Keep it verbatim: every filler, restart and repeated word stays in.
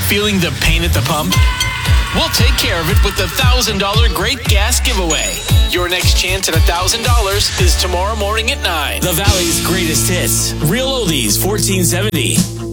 Feeling the pain at the pump? We'll take care of it with the one thousand dollars Great Gas Giveaway. Your next chance at one thousand dollars is tomorrow morning at nine. The Valley's greatest hits. Real Oldies fourteen seventy.